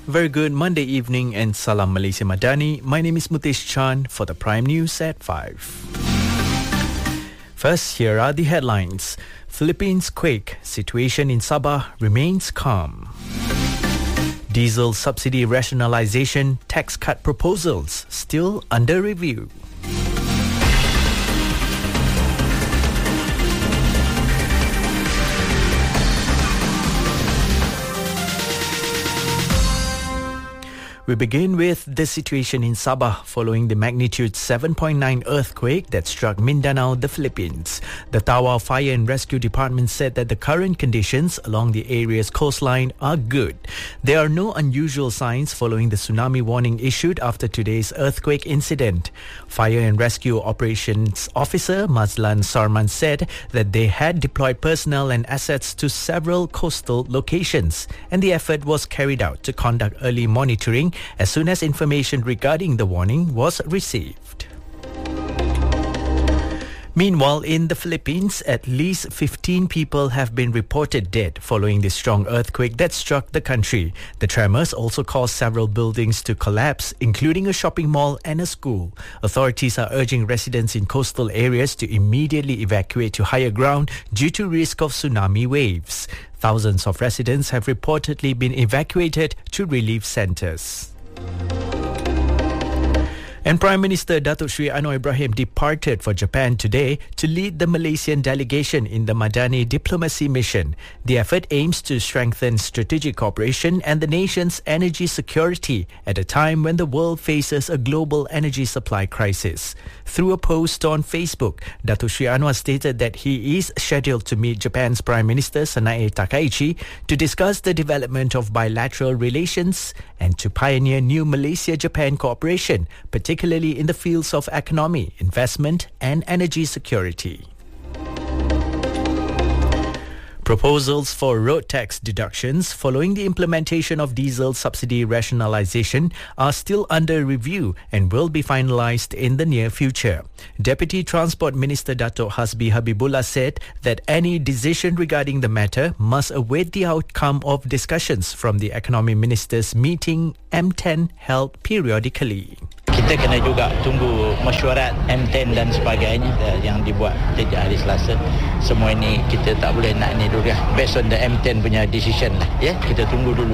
Very good Monday evening and Salam Malaysia Madani. My name is Mutesh Chan for the Prime News at 5. First, here are the headlines. Philippines quake. Situation in Sabah remains calm. Diesel subsidy rationalization, tax cut proposals still under review. We begin with the situation in Sabah following the magnitude 7.9 earthquake that struck Mindanao, the Philippines. The Tawau Fire and Rescue Department said that the current conditions along the area's coastline are good. There are no unusual signs following the tsunami warning issued after today's earthquake incident. Fire and Rescue Operations Officer Mazlan Sarman said that they had deployed personnel and assets to several coastal locations, and the effort was carried out to conduct early monitoring as soon as information regarding the warning was received. Meanwhile, in the Philippines, at least 15 people have been reported dead following the strong earthquake that struck the country. The tremors also caused several buildings to collapse, including a shopping mall and a school. Authorities are urging residents in coastal areas to immediately evacuate to higher ground due to risk of tsunami waves. Thousands of residents have reportedly been evacuated to relief centres. And Prime Minister Datuk Sri Anwar Ibrahim departed for Japan today to lead the Malaysian delegation in the Madani diplomacy mission. The effort aims to strengthen strategic cooperation and the nation's energy security at a time when the world faces a global energy supply crisis. Through a post on Facebook, Datuk Sri Anwar stated that he is scheduled to meet Japan's Prime Minister Sanae Takaichi to discuss the development of bilateral relations and to pioneer new Malaysia-Japan cooperation, particularly in the fields of economy, investment and energy security. Proposals for road tax deductions following the implementation of diesel subsidy rationalization are still under review and will be finalized in the near future. Deputy Transport Minister Dato' Hasbi Habibullah said that any decision regarding the matter must await the outcome of discussions from the Economy Ministers' meeting M10 held periodically. Kita kena juga tunggu mesyuarat M10 dan sebagainya yang dibuat sejak hari Selasa. Semua ini kita tak boleh nak ni dulu lah. Based on the M10 punya decision lah. Ya, kita tunggu dulu.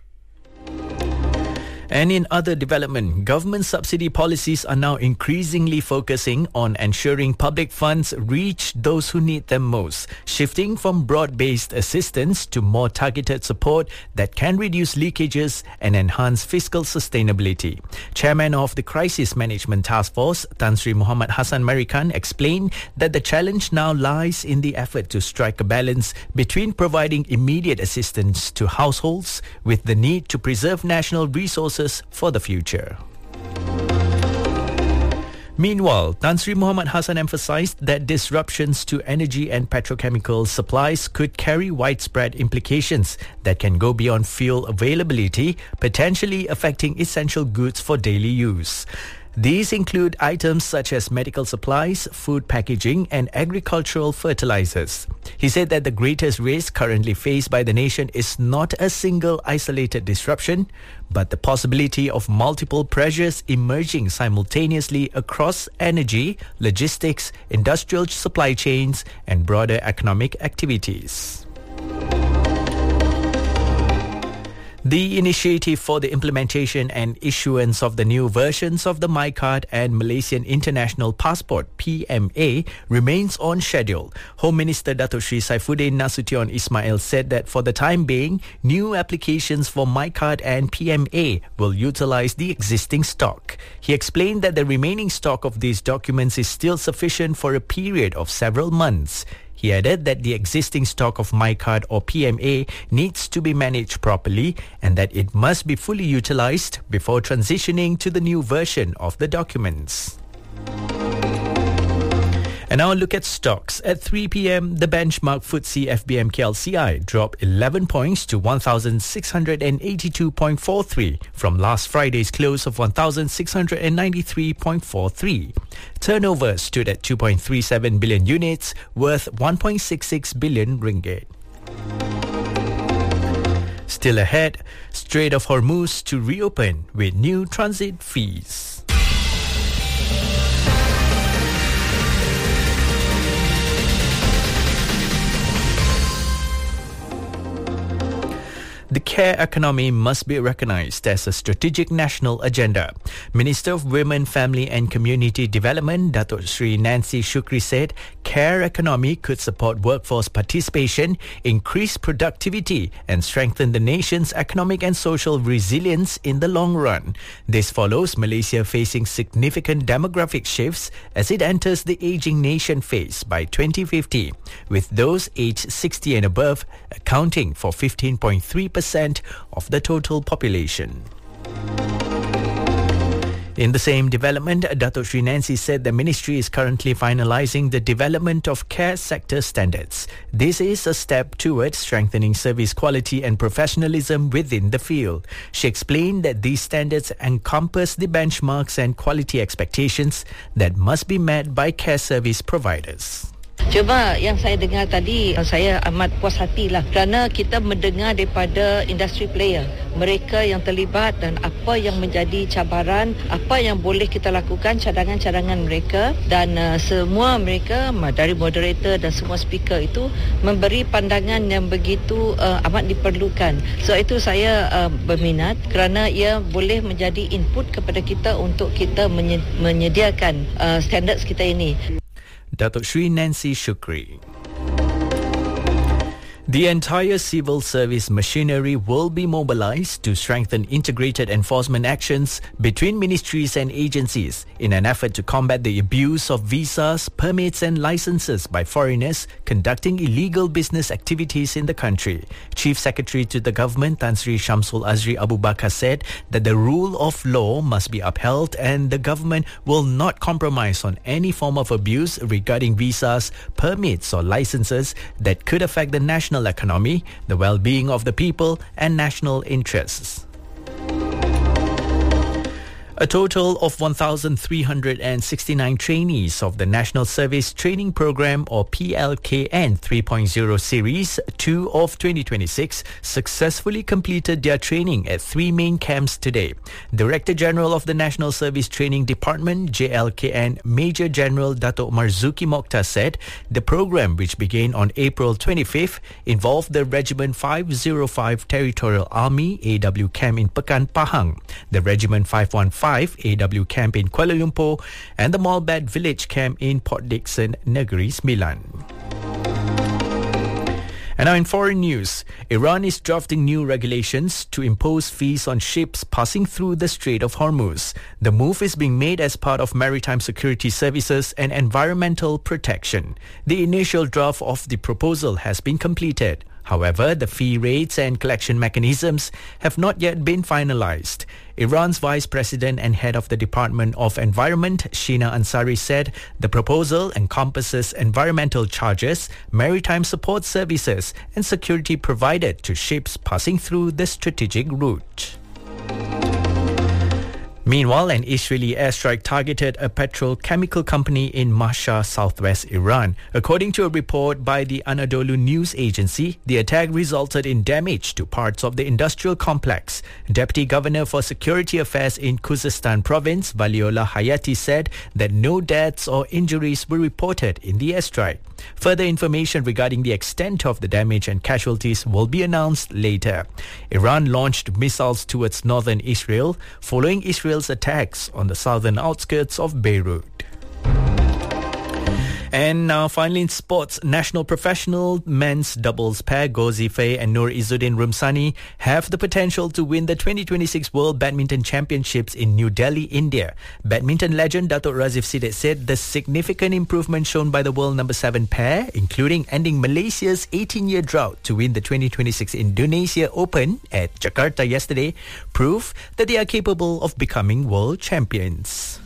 And in other development, government subsidy policies are now increasingly focusing on ensuring public funds reach those who need them most, shifting from broad-based assistance to more targeted support that can reduce leakages and enhance fiscal sustainability. Chairman of the Crisis Management Task Force, Tan Sri Muhammad Hassan Marikan, explained that the challenge now lies in the effort to strike a balance between providing immediate assistance to households with the need to preserve national resources for the future. Meanwhile, Tan Sri Muhammad Hassan emphasized that disruptions to energy and petrochemical supplies could carry widespread implications that can go beyond fuel availability, potentially affecting essential goods for daily use. These include items such as medical supplies, food packaging and agricultural fertilizers. He said that the greatest risk currently faced by the nation is not a single isolated disruption, but the possibility of multiple pressures emerging simultaneously across energy, logistics, industrial supply chains and broader economic activities. The initiative for the implementation and issuance of the new versions of the MyCard and Malaysian International Passport (PMA) remains on schedule. Home Minister Datuk Sri Saifuddin Nasution Ismail said that for the time being, new applications for MyCard and PMA will utilize the existing stock. He explained that the remaining stock of these documents is still sufficient for a period of several months. He added that the existing stock of MyCard or PMA needs to be managed properly and that it must be fully utilized before transitioning to the new version of the documents. And now a look at stocks. At 3 p.m, the benchmark FTSE FBM KLCI dropped 11 points to 1,682.43 from last Friday's close of 1,693.43. Turnover stood at 2.37 billion units, worth 1.66 billion ringgit. Still ahead, Strait of Hormuz to reopen with new transit fees. The care economy must be recognized as a strategic national agenda. Minister of Women, Family and Community Development, Datuk Sri Nancy Shukri said care economy could support workforce participation, increase productivity and strengthen the nation's economic and social resilience in the long run. This follows Malaysia facing significant demographic shifts as it enters the aging nation phase by 2050, with those aged 60 and above accounting for 15.3% of the total population. In the same development, Datuk Sri Nancy said the ministry is currently finalising the development of care sector standards. This is a step towards strengthening service quality and professionalism within the field. She explained that these standards encompass the benchmarks and quality expectations that must be met by care service providers. Cuma yang saya dengar tadi, saya amat puas hatilah kerana kita mendengar daripada industri player, mereka yang terlibat dan apa yang menjadi cabaran, apa yang boleh kita lakukan, cadangan-cadangan mereka, dan semua mereka dari moderator dan semua speaker itu memberi pandangan yang begitu amat diperlukan. So itu saya berminat kerana ia boleh menjadi input kepada kita untuk kita menyediakan standards kita ini. Datuk Sri Nancy Shukri. The entire civil service machinery will be mobilized to strengthen integrated enforcement actions between ministries and agencies in an effort to combat the abuse of visas, permits and licenses by foreigners conducting illegal business activities in the country. Chief Secretary to the Government Tan Sri Shamsul Azri Abu Bakar said that the rule of law must be upheld and the government will not compromise on any form of abuse regarding visas, permits or licenses that could affect the national economy, the well-being of the people and national interests. A total of 1,369 trainees of the National Service Training Programme or PLKN 3.0 Series 2 of 2026 successfully completed their training at 3 main camps today. Director General of the National Service Training Department, JLKN Major General Dato' Marzuki Mokhtar said the programme, which began on April 25th, involved the Regiment 505 Territorial Army AW Camp in Pekan Pahang, the Regiment 515 AW Camp in Kuala Lumpur and the Malbat Village Camp in Port Dickson, Negeri Sembilan. And now in foreign news, Iran is drafting new regulations to impose fees on ships passing through the Strait of Hormuz. The move is being made as part of maritime security services and environmental protection. The initial draft of the proposal has been completed. However, the fee rates and collection mechanisms have not yet been finalized. Iran's Vice President and Head of the Department of Environment, Sheena Ansari, said the proposal encompasses environmental charges, maritime support services and security provided to ships passing through the strategic route. Meanwhile, an Israeli airstrike targeted a petrochemical company in Mashhad, southwest Iran. According to a report by the Anadolu News Agency, the attack resulted in damage to parts of the industrial complex. Deputy Governor for Security Affairs in Khuzestan Province, Valiola Hayati, said that no deaths or injuries were reported in the airstrike. Further information regarding the extent of the damage and casualties will be announced later. Iran launched missiles towards northern Israel following Israel's attacks on the southern outskirts of Beirut. And now finally in sports, national professional men's doubles pair Gauzy Fei and Nur Izzuddin Rumsani have the potential to win the 2026 World Badminton Championships in New Delhi, India. Badminton legend Datuk Razif Sidet said the significant improvement shown by the world number 7 pair, including ending Malaysia's 18-year drought to win the 2026 Indonesia Open at Jakarta yesterday, prove that they are capable of becoming world champions.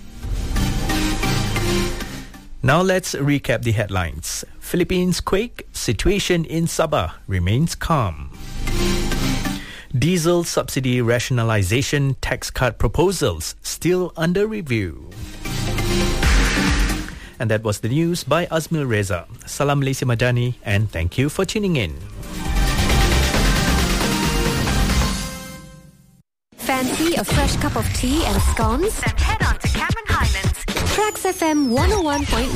Now let's recap the headlines. Philippines quake, situation in Sabah remains calm. Diesel subsidy rationalization tax cut proposals still under review. And that was the news by Azmil Reza. Salam Malaysia Madani and thank you for tuning in. Fancy a fresh cup of tea and scones? Then head on to Cameron Highlands. Trax FM 101.9.